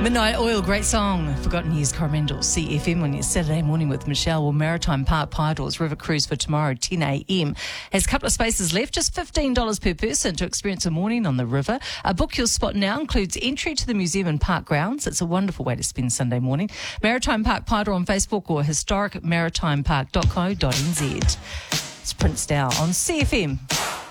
Midnight Oil, great song. Forgotten Years Coromandel, CFM on your Saturday morning with Michelle. Well, Maritime Park Pydors River Cruise for tomorrow, 10 a.m. Has a couple of spaces left, just $15 per person to experience a morning on the river. Book your spot now, includes entry to the museum and park grounds. It's a wonderful way to spend Sunday morning. Maritime Park Pydor on Facebook or historicmaritimepark.co.nz. It's Prince Dow on CFM.